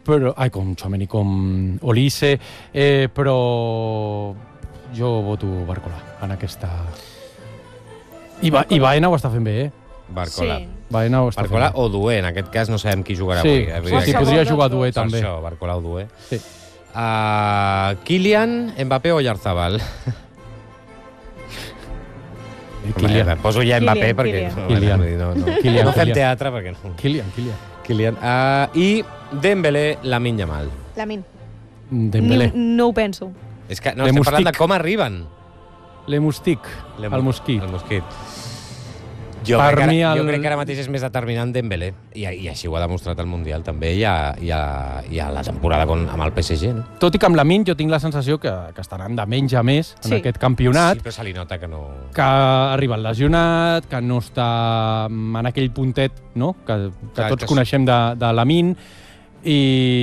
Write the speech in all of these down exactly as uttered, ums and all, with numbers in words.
però, ai, com Tchouaméni, com Olise, eh, però jo voto Barcola en aquesta... I, ba, i Baena ho està fent bé, eh? Barcola. Sí. Baena ho està Barcola fent bé. o Doué, en aquest cas no sabem qui jugarà Sí, avui. sí, sí, podria jugar Doué Per també. això, Barcola o Doué. Sí. Uh, Kylian, Mbappé o Oyarzabal? Kylian. Home, poso ja Mbappé Kylian, perquè... Kylian. No, no, no. Kylian, no fem Kylian. teatre perquè no. Kylian, Kylian. Kylian. Uh, I Dembélé, Lamine Yamal. Lamin. Dembélé. Ni, no ho penso. És que no, Le estem parlant de Moustique. com arriben. Le Moustique, Le el mosquit. El mosquit. Jo, Per crec que, ara, mi el- jo crec que ara mateix és més determinant Dembélé. I, I així ho ha demostrat al Mundial també i a, i a, i a la temporada con, amb el P S G, no? Tot i que amb Lamine jo tinc la sensació que, que estaran de menys a més en Sí. aquest campionat, Sí, però se li nota que no... que ha arribat lesionat, que no està en aquell puntet, no?, que, que Clar, tots que sí. coneixem de, de Lamine, i,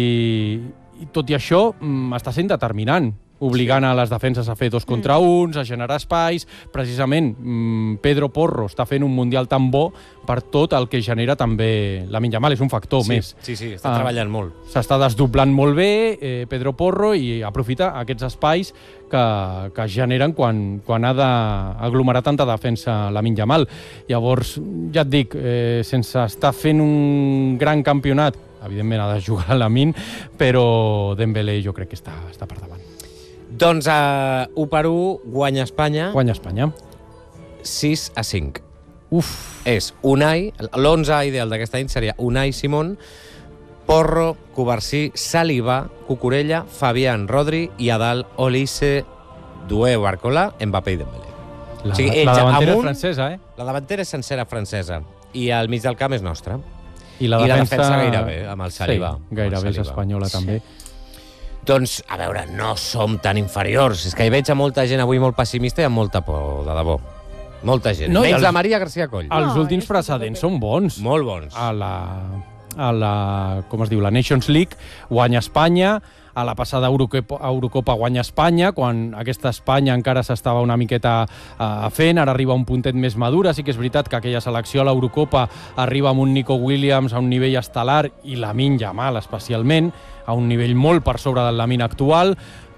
i tot i això mm, està sent determinant, obligant sí. a les defenses a fer dos contra uns, a generar espais. Precisament, mm, Pedro Porro està fent un Mundial tan bo per tot el que genera també Lamine Yamal, és un factor sí, més. Sí, sí, està Ah. treballant molt. S'està desdoblant molt bé eh, Pedro Porro i aprofita aquests espais que, que es generen quan, quan ha d'aglomerar tanta defensa Lamine Yamal. Llavors, ja et dic, eh, sense estar fent un gran campionat, evidentment ha de jugar a Lamine, però Dembélé jo crec que està, està per davant. Doncs uh, u per u guanya Espanya Guanya Espanya. sis a cinc. Uf, És Unai, l'onze ideal d'aquest any seria Unai Simón, Porro, Cubarsí, Saliba, Cucurella, Fabián, Rodri i a dalt Olise, Doué, Barcola, Mbappé i Dembélé. la, O sigui, la ells davantera amunt- francesa, eh? La davantera és sencera francesa i al mig del camp és nostra. I la I la defensa, defensa gairebé, amb el Saliba. Sí, gairebé Amb el és Saliba. espanyola, també. Doncs, a veure, no som tan inferiors. És que hi veig a molta gent avui molt pessimista i amb molta por, de debò. Molta gent. No, No, i Menys els- la Maria García Coll. Els No, últims jo estic precedents molt són bons. Molt bons. A la, a la, com es diu, la Nations League guanya Espanya, a la passada Eurocopa, Eurocopa guanya Espanya, quan aquesta Espanya encara s'estava una miqueta uh, fent, ara arriba un puntet més madura. Sí que és veritat que aquella selecció a l'Eurocopa arriba amb un Nico Williams a un nivell estel·lar i Lamine Yamal especialment, a un nivell molt per sobre del Lamine actual,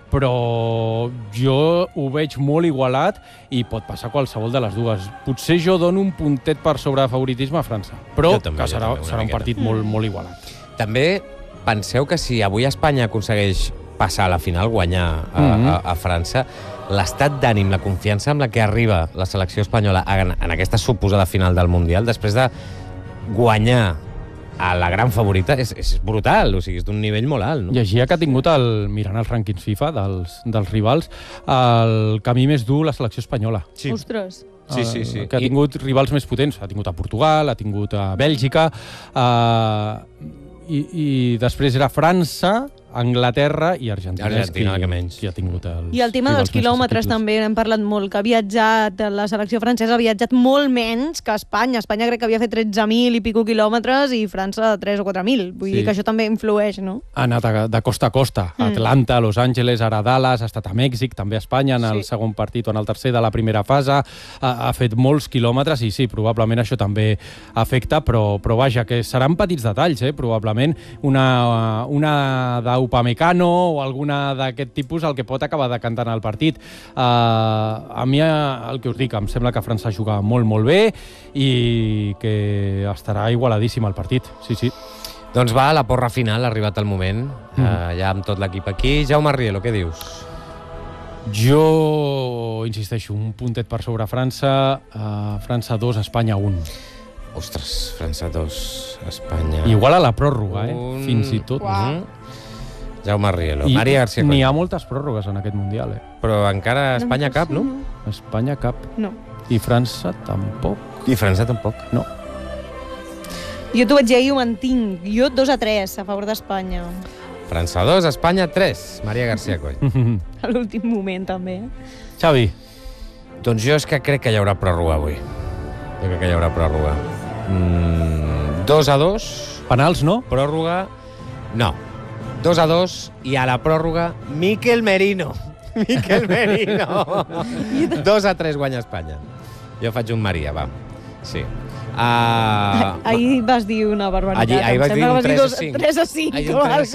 però jo ho veig molt igualat i pot passar qualsevol de les dues. Potser jo dono un puntet per sobre de favoritisme a França, però Jo també, que jo serà, també, una serà un miqueta. partit molt, molt igualat. També penseu que si avui Espanya aconsegueix passar a la final, guanyar a, Mhm. a, a França, l'estat d'ànim, la confiança amb la que arriba la selecció espanyola en, en aquesta suposada final del Mundial, després de guanyar a la gran favorita, és, és brutal, o sigui, és d'un nivell molt alt, no? Llegia que ha tingut, el, mirant els rànquings FIFA dels, dels rivals, el camí més dur la selecció espanyola. Sí. Ostres. Sí, sí, sí. Eh, que ha I- tingut rivals més potents. Ha tingut a Portugal, ha tingut a Bèlgica, eh, i, i després era França, Anglaterra i Argentina. Argentina, és qui, que menys. qui ha tingut els I el tema rivals dels més quilòmetres assequibles. també, n'hem parlat molt, que ha viatjat, la selecció francesa ha viatjat molt menys que Espanya. Espanya crec que havia fet tretze mil i pico quilòmetres i França tres o quatre mil. Vull Sí. dir que això també influeix, no? Ha anat a- de costa a costa. Mm. Atlanta, Los Angeles, ara Dallas, ha estat a Mèxic, també a Espanya, en el Sí. segon partit o en el tercer de la primera fase. Ha, ha fet molts quilòmetres i sí, probablement això també afecta, però, però vaja, que seran petits detalls, eh? Probablement una, una d'Upamecano o alguna d'aquest tipus el que pot acabar decantant el partit. Uh, a mi, eh, el que us dic, em sembla que França juga molt, molt bé i que estarà igualadíssim el partit. Sí, sí. Doncs va, la porra final, ha arribat el moment, Mm. uh, ja amb tot l'equip aquí. Jaume Rielo, què dius? Jo insisteixo, un puntet per sobre França, uh, França dos, Espanya un. Ostres, França dos, Espanya... Igual a la pròrroga, eh? Un- Fins i tot. Uau. Mhm. Jaume Rielo. I Maria García n'hi Coll. ha moltes pròrrogues en aquest Mundial, eh? Però encara Espanya cap, no? Espanya cap. No. I França tampoc. I França tampoc. No. Jo t'ho vaig dir ahir i ho mantinc. Jo dos a tres a favor d'Espanya. França dos, Espanya tres. Maria García Coll. A l'últim moment, també. eh? Xavi. Doncs jo és que crec que hi haurà pròrroga avui. Jo crec que hi haurà pròrroga. Mm, dos a dos, Penals, no? pròrroga... No. dos a dos i a la pròrroga Miquel Merino. Miquel Merino. dos a tres guanya Espanya. Jo faig un Maria, va. Sí. Uh, Ahir vas dir una barbaritat. Ahir- ahir Em vas sembla dir un que tres a dos- cinc. tres a cinc. Ahir un tres a o algo